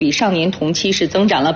比上年同期是增长了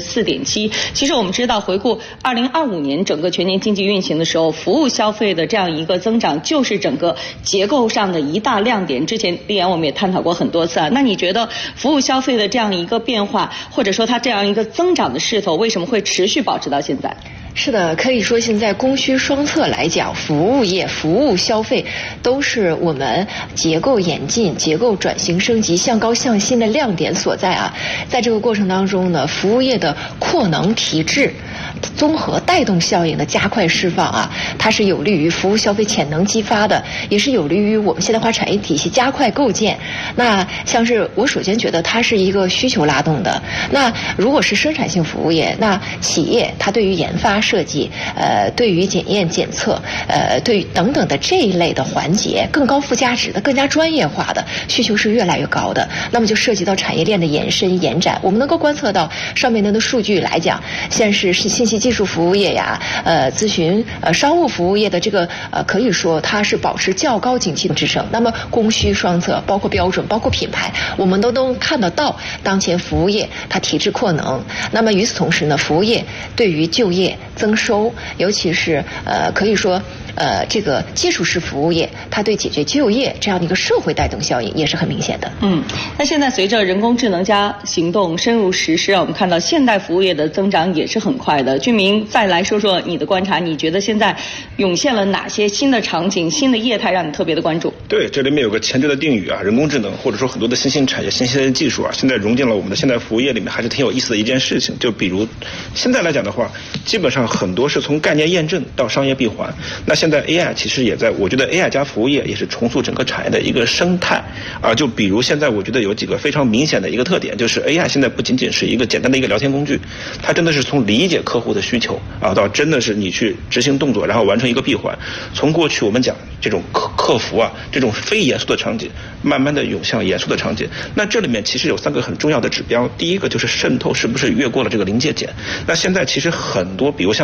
4.7%。其实我们知道，回顾2025年整个全年经济运行的时候，服务消费的这样一个增长就是整个结构上的一大亮点。之前丽妍我们也探讨过很多次啊。那你觉得服务消费的这样一个变化，或者说它这样一个增长的势头，为什么会持续保持到现在？ 是的，可以说现在供需双侧来讲，服务业、服务消费都是我们结构演进、结构转型升级、向高向新的亮点所在啊。在这个过程当中呢，服务业的扩能提质、综合带动效应的加快释放啊，它是有利于服务消费潜能激发的，也是有利于我们现代化产业体系加快构建。那像是我首先觉得它是一个需求拉动的。那如果是生产性服务业，那企业它对于研发设计，对于检验检测，对于等等的这一类的环节，更高附加值的、更加专业化的需求是越来越高的。那么就涉及到产业链的延伸延展。我们能够观测到上面的数据来讲，现在是信息技术服务业呀，咨询商务服务业的这个可以说它是保持较高景气的支撑。那么供需双侧，包括标准，包括品牌，我们都能看得到当前服务业它体质扩能。那么与此同时呢，服务业对于就业增收，尤其是可以说这个基础式服务业，它对解决就业这样的一个社会带动效应也是很明显的。 那现在随着人工智能加行动深入实施，我们看到现代服务业的增长也是很快的。俊明，再来说说你的观察，你觉得现在涌现了哪些新的场景、新的业态让你特别的关注？ 对，这里面有个前置的定语啊，人工智能或者说很多的新兴产业、新兴技术啊，现在融进了我们的现代服务业里面，还是挺有意思的一件事情。就比如现在来讲的话，基本上很多是从概念验证到商业闭环。那现在 AI 其实也在，我觉得 AI 加服务业也是重塑整个产业的一个生态啊。就比如现在我觉得有几个非常明显的一个特点，就是 AI 现在不仅仅是一个简单的一个聊天工具，它真的是从理解客户的需求啊，到真的是你去执行动作，然后完成一个闭环。从过去我们讲这种客服啊，这种非严肃的场景，慢慢的涌向严肃的场景。那这里面其实有3个很重要的指标，第一个就是渗透是不是越过了这个临界点。那现在其实很多，比如像